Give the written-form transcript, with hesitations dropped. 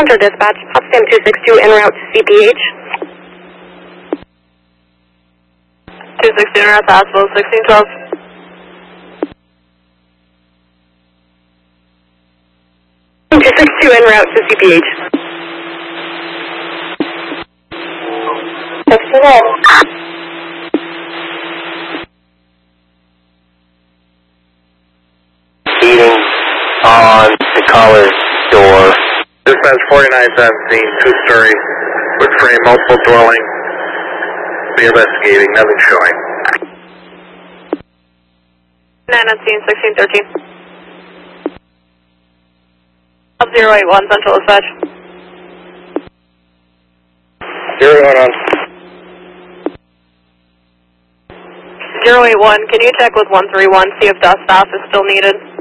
Hunter Dispatch, Potsdam 262 en route to CPH. 260 en route to hospital, 1612. En route to CPH. 69. Beating on the caller door. Dispatch 4917, two-story, wood frame, multiple dwelling. Be investigating, nothing showing. 9 on scene, 1613. Up 081, Central Dispatch. 01 on. 081, can you check with 131, see if dust off is still needed?